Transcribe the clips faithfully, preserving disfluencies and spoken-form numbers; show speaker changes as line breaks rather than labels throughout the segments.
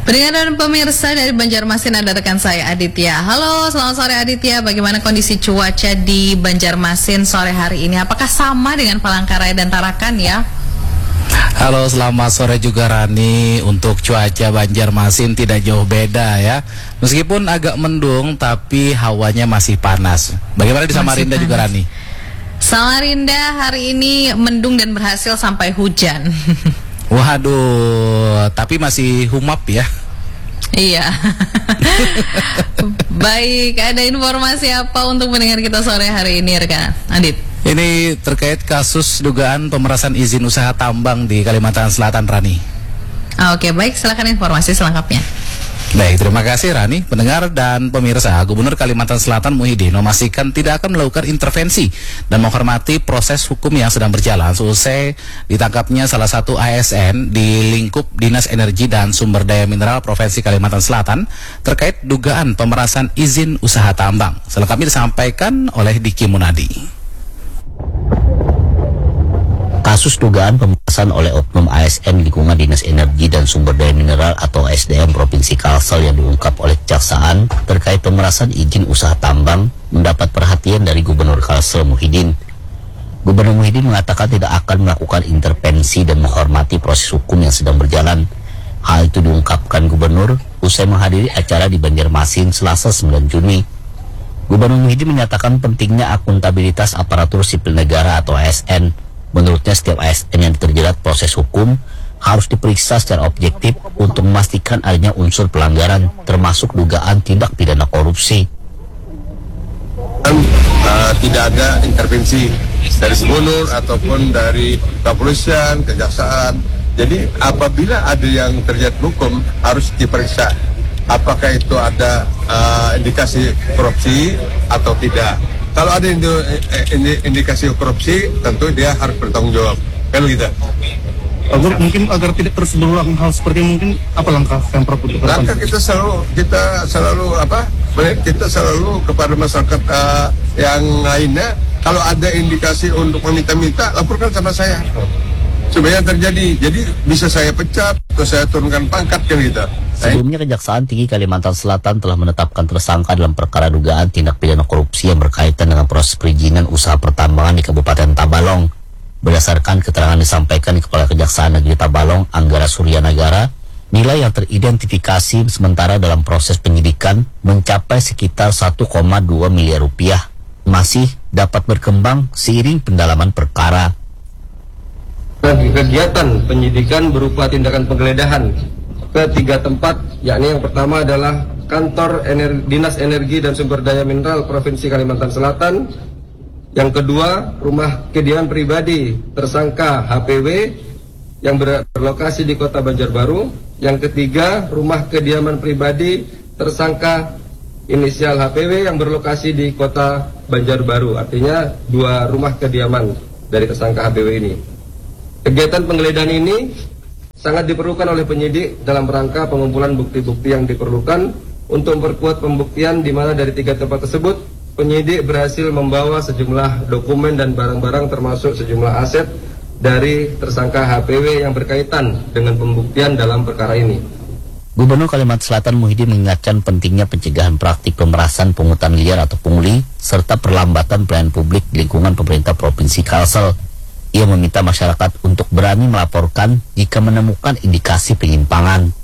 Pendengar dan pemirsa dari Banjarmasin, ada rekan saya Aditya. Halo, selamat sore Aditya. Bagaimana kondisi cuaca di Banjarmasin sore hari ini? Apakah sama dengan Palangkaraya dan Tarakan ya?
Halo, selamat sore juga Rani. Untuk cuaca Banjarmasin tidak jauh beda ya. Meskipun agak mendung tapi hawanya masih panas. Bagaimana di Samarinda juga Rani?
Samarinda hari ini mendung dan berhasil sampai hujan.
Waduh, tapi masih humap ya.
Iya. Baik, ada informasi apa untuk mendengar kita sore hari ini rekan Adit?
Ini terkait kasus dugaan pemerasan izin usaha tambang di Kalimantan Selatan, Rani.
Oke, baik, silakan informasi selengkapnya.
Baik, terima kasih Rani. Pendengar dan pemirsa, Gubernur Kalimantan Selatan Muhyiddin memastikan tidak akan melakukan intervensi dan menghormati proses hukum yang sedang berjalan seusai ditangkapnya salah satu A S N di lingkup Dinas Energi dan Sumber Daya Mineral Provinsi Kalimantan Selatan terkait dugaan pemerasan izin usaha tambang. Selengkapnya disampaikan oleh Diki Munadi.
Kasus dugaan pemerasan oleh oknum A S N lingkungan Dinas Energi dan Sumber Daya Mineral atau S D M Provinsi Kalsel yang diungkap oleh Kejaksaan terkait pemerasan izin usaha tambang mendapat perhatian dari Gubernur Kalsel Muhyiddin. Gubernur Muhyiddin mengatakan tidak akan melakukan intervensi dan menghormati proses hukum yang sedang berjalan. Hal itu diungkapkan Gubernur usai menghadiri acara di Banjarmasin Selasa sembilan Juni. Gubernur Muhyiddin menyatakan pentingnya akuntabilitas aparatur sipil negara atau A S N. Menurutnya setiap A S N yang terjerat proses hukum harus diperiksa secara objektif untuk memastikan adanya unsur pelanggaran termasuk dugaan tindak pidana korupsi.
Uh, tidak ada intervensi dari gubernur ataupun dari kepolisian, kejaksaan. Jadi apabila ada yang terjerat hukum harus diperiksa apakah itu ada uh, indikasi korupsi atau tidak. Kalau ada indikasi korupsi, tentu dia harus bertanggung jawab. Kan gitu.
Agar, mungkin agar tidak terus berulang hal seperti mungkin apa langkah Pemprov untuk
langkah kita selalu kita selalu apa? Kita selalu kepada masyarakat uh, yang lainnya. Kalau ada indikasi untuk meminta-minta, laporkan sama saya. Supaya terjadi, jadi bisa saya pecat atau saya turunkan pangkat kan gitu.
Sebelumnya Kejaksaan Tinggi Kalimantan Selatan telah menetapkan tersangka dalam perkara dugaan tindak pidana korupsi yang berkaitan dengan proses perizinan usaha pertambangan di Kabupaten Tabalong. Berdasarkan keterangan disampaikan Kepala Kejaksaan Negeri Tabalong, Anggara Suryanagara, nilai yang teridentifikasi sementara dalam proses penyidikan mencapai sekitar satu koma dua miliar rupiah. Masih dapat berkembang seiring pendalaman perkara.
Kegiatan penyidikan berupa tindakan penggeledahan ke tiga tempat, yakni yang pertama adalah kantor Ener Dinas Energi dan Sumber Daya Mineral Provinsi Kalimantan Selatan, yang kedua rumah kediaman pribadi tersangka H P W yang ber berlokasi di Kota Banjarbaru, yang ketiga rumah kediaman pribadi tersangka inisial H P W yang berlokasi di Kota Banjarbaru, artinya dua rumah kediaman dari tersangka H P W ini. Kegiatan penggeledahan ini sangat diperlukan oleh penyidik dalam rangka pengumpulan bukti-bukti yang diperlukan untuk memperkuat pembuktian, di mana dari tiga tempat tersebut penyidik berhasil membawa sejumlah dokumen dan barang-barang termasuk sejumlah aset dari tersangka H P W yang berkaitan dengan pembuktian dalam perkara ini.
Gubernur Kalimantan Selatan Muhyiddin mengingatkan pentingnya pencegahan praktik pemerasan, pungutan liar atau pungli serta perlambatan pelayanan publik di lingkungan pemerintah Provinsi Kalsel. Ia meminta masyarakat untuk berani melaporkan jika menemukan indikasi penyimpangan.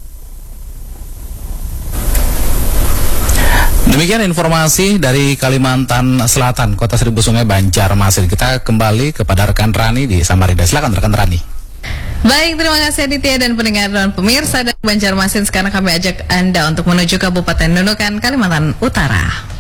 Demikian informasi dari Kalimantan Selatan, Kota Seribu Sungai, Banjarmasin. Kita kembali kepada rekan Rani di Samarinda. Silakan rekan Rani.
Baik, terima kasih Aditya dan pendengar dan pemirsa dari Banjarmasin. Sekarang kami ajak Anda untuk menuju Kabupaten Nunukan, Kalimantan Utara.